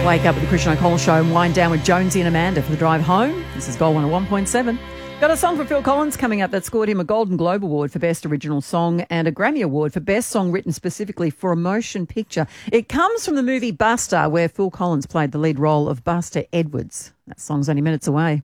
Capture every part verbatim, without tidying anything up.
Wake up with the Christian O'Connell Show and wind down with Jonesy and Amanda for the drive home. This is Gold one oh one point seven. Got a song for Phil Collins coming up that scored him a Golden Globe Award for Best Original Song and a Grammy Award for Best Song Written specifically for a Motion Picture. It comes from the movie Buster, where Phil Collins played the lead role of Buster Edwards. That song's only minutes away.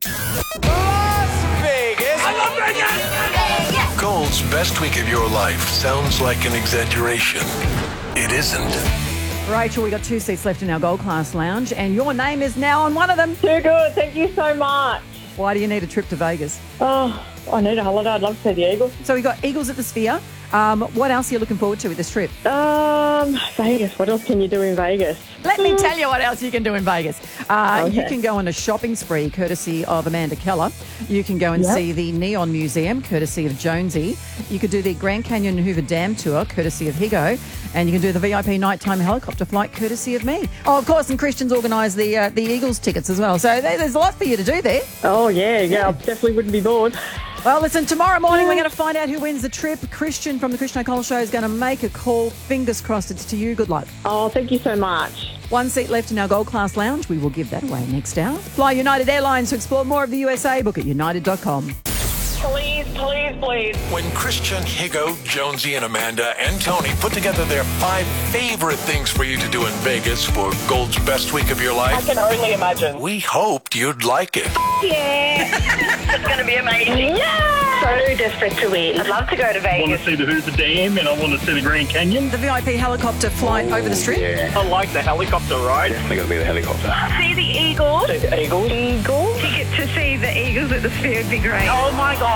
Las Vegas. I love Vegas. Gold's best week of your life sounds like an exaggeration. It isn't. Rachel, we got two seats left in our Gold Class Lounge, and your name is now on one of them. Too good. Thank you so much. Why do you need a trip to Vegas? Oh, I need a holiday. I'd love to see the Eagles. So we've got Eagles at the Sphere. Um, what else are you looking forward to with this trip? Um, Vegas. What else can you do in Vegas? Let me tell you what else you can do in Vegas. Uh, Okay. You can go on a shopping spree, courtesy of Amanda Keller. You can go and Yep. see the Neon Museum, courtesy of Jonesy. You could do the Grand Canyon and Hoover Dam tour, courtesy of Higo. And you can do the V I P nighttime helicopter flight, courtesy of me. Oh, of course, and Christian's organised the uh, the Eagles tickets as well. So there, there's a lot for you to do there. Oh, yeah. Yeah, I definitely wouldn't be bored. Well, listen, tomorrow morning we're going to find out who wins the trip. Christian from the Christian O'Connell Show is going to make a call. Fingers crossed it's to you. Good luck. Oh, thank you so much. One seat left in our Gold Class Lounge. We will give that away next hour. Fly United Airlines to explore more of the U S A. Book at united dot com. Please, please, please. When Christian, Higo, Jonesy, and Amanda and Tony put together their five favorite things for you to do in Vegas for Gold's best week of your I life, can only imagine. we hoped you'd like it. Yeah. It's going to be amazing. Yeah. So desperate to win. I'd love to go to I want Vegas. to see the Hoover Dam and I want to see the Grand Canyon. The V I P helicopter flight over the strip. I like the helicopter ride. Definitely going to be the helicopter. See the Eagles. See the Eagles. Eagles. Ticket to see the Eagles at the Sphere would be great. Oh, my God.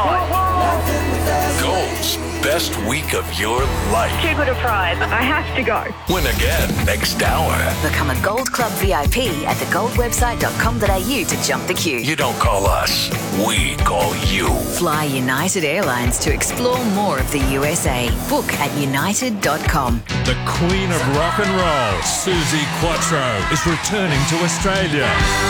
Gold's best week of your life. Too good a prize. I have to go. Win again next hour. Become a Gold Club V I P at the gold website dot com dot a u to jump the queue. You don't call us, we call you. Fly United Airlines to explore more of the U S A. Book at united dot com. The Queen of Rock and Roll, Suzi Quatro, is returning to Australia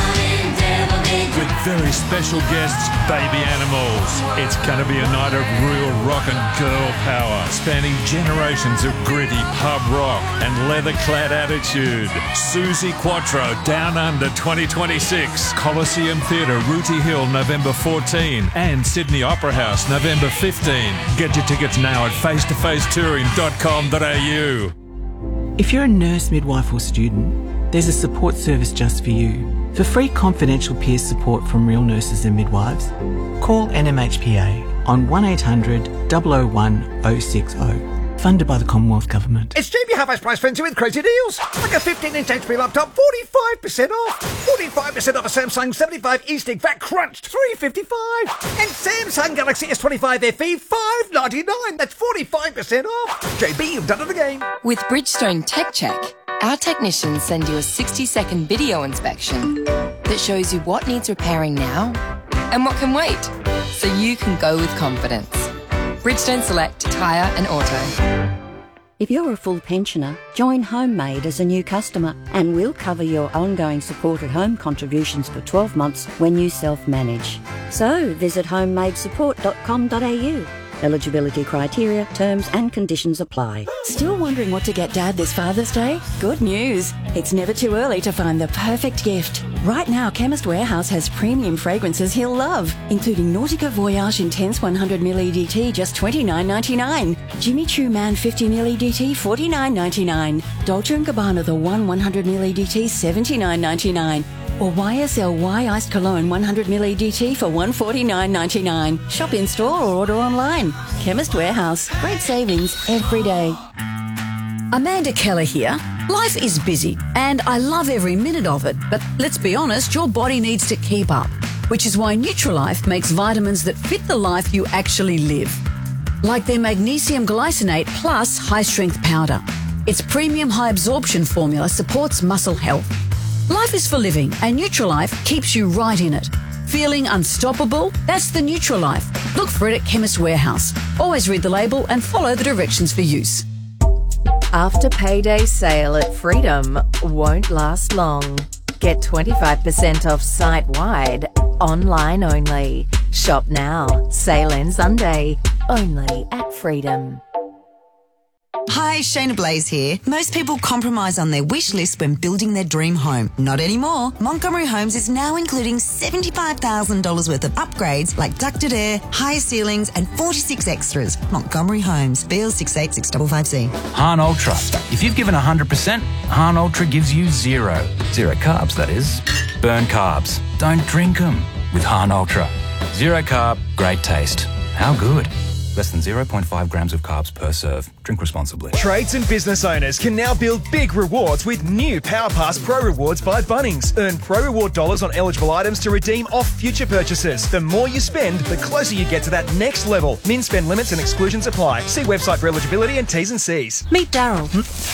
with very special guests, Baby Animals. It's going to be a night of real rock and girl power, spanning generations of gritty pub rock and leather-clad attitude. Suzi Quatro, Down Under twenty twenty-six, Coliseum Theatre, Rooty Hill, November fourteenth, and Sydney Opera House, November fifteenth. Get your tickets now at face to face touring dot com dot a u. If you're a nurse, midwife or student, there's a support service just for you. For free confidential peer support from real nurses and midwives, call N M H P A on one eight hundred, double oh one, oh six oh. Funded by the Commonwealth Government. It's J B Half-Price Price Frenzy with crazy deals. Like a fifteen inch H P laptop, forty-five percent off. forty-five percent off a Samsung seventy-five E-Stick, V A T crunched, three fifty-five. And Samsung Galaxy S twenty-five F E, five ninety-nine. That's forty-five percent off. J B, you've done it again. With Bridgestone Tech Check, our technicians send you a sixty second video inspection that shows you what needs repairing now and what can wait, so you can go with confidence. Bridgestone Select Tyre and Auto. If you're a full pensioner, join Homemade as a new customer and we'll cover your ongoing supported home contributions for twelve months when you self-manage. So visit homemade support dot com dot a u. Eligibility criteria, terms and conditions apply. Still wondering what to get Dad this Father's Day? Good news. It's never too early to find the perfect gift. Right now, Chemist Warehouse has premium fragrances he'll love, including Nautica Voyage Intense one hundred milliliter E D T, just twenty-nine ninety-nine. Jimmy Choo Man fifty milliliter E D T, forty-nine ninety-nine. Dolce and Gabbana The One one hundred milliliter E D T, seventy-nine ninety-nine. Or Y S L Y Iced Cologne one hundred milliliter E D T for one forty-nine ninety-nine. Shop in store or order online. Chemist Warehouse. Great savings every day. Amanda Keller here. Life is busy and I love every minute of it, but let's be honest, your body needs to keep up, which is why Nutrilife makes vitamins that fit the life you actually live. Like their magnesium glycinate plus high-strength powder. Its premium high-absorption formula supports muscle health. Life is for living and Nutrilife keeps you right in it. Feeling unstoppable? That's the Nutrilife. Look for it at Chemist Warehouse. Always read the label and follow the directions for use. After payday sale at Freedom won't last long. Get twenty-five percent off site-wide, online only. Shop now. Sale ends Sunday. Only at Freedom. Hi, Shayna Blaze here. Most people compromise on their wish list when building their dream home. Not anymore. Montgomery Homes is now including seventy-five thousand dollars worth of upgrades like ducted air, higher ceilings and forty-six extras. Montgomery Homes, B L six eight six five five C. Hahn Ultra. If you've given one hundred percent, Hahn Ultra gives you zero. Zero carbs, that is. Burn carbs. Don't drink them with Hahn Ultra. Zero carb, great taste. How good? Less than zero point five grams of carbs per serve. Drink responsibly. Trades and business owners can now build big rewards with new PowerPass Pro Rewards by Bunnings. Earn Pro Reward dollars on eligible items to redeem off future purchases. The more you spend, the closer you get to that next level. Min spend limits and exclusions apply. See website for eligibility and T's and C's. Meet Daryl.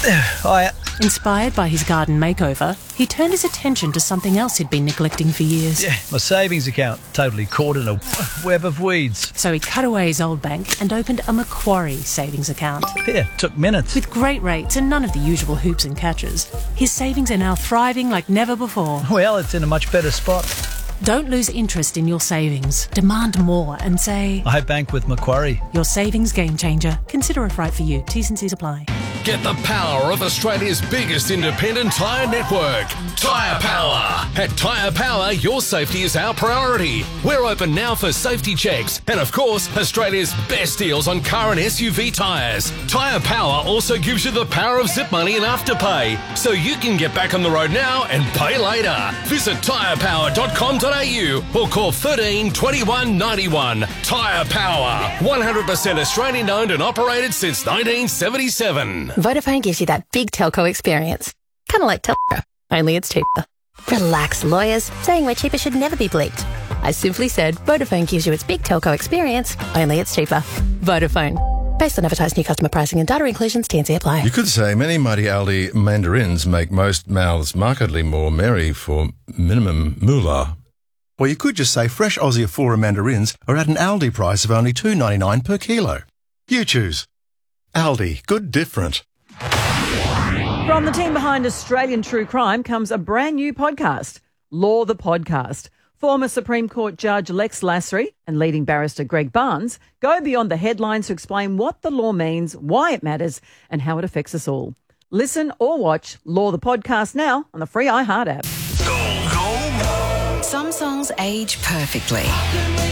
Hiya. Inspired by his garden makeover, he turned his attention to something else he'd been neglecting for years. Yeah, my savings account totally caught in a web of weeds. So he cut away his old bank and opened a Macquarie savings account. Yeah, took minutes. With great rates and none of the usual hoops and catches, his savings are now thriving like never before. Well, it's in a much better spot. Don't lose interest in your savings. Demand more and say, I bank with Macquarie. Your savings game changer. Consider if right for you. T's and C's apply. Get the power of Australia's biggest independent tyre network, Tyre Power. At Tyre Power, your safety is our priority. We're open now for safety checks and, of course, Australia's best deals on car and S U V tyres. Tyre Power also gives you the power of zip money and afterpay, so you can get back on the road now and pay later. Visit tyre power dot com dot a u or call thirteen twenty-one ninety-one. Tyre Power, one hundred percent Australian owned and operated since nineteen seventy-seven. Vodafone gives you that big telco experience. Kind of like Telstra, only it's cheaper. Relax, lawyers. Saying we're cheaper should never be bleeped. I simply said Vodafone gives you its big telco experience, only it's cheaper. Vodafone. Based on advertised new customer pricing and data inclusions, T and C apply. You could say many mighty Aldi mandarins make most mouths markedly more merry for minimum moolah. Or you could just say fresh Aussie Aflora mandarins are at an Aldi price of only two dollars ninety-nine per kilo. You choose. Aldi, good different. From the team behind Australian True Crime comes a brand new podcast, Law the Podcast. Former Supreme Court Judge Lex Lasry and leading barrister Greg Barnes go beyond the headlines to explain what the law means, why it matters, and how it affects us all. Listen or watch Law the Podcast now on the free iHeart app. Some songs age perfectly.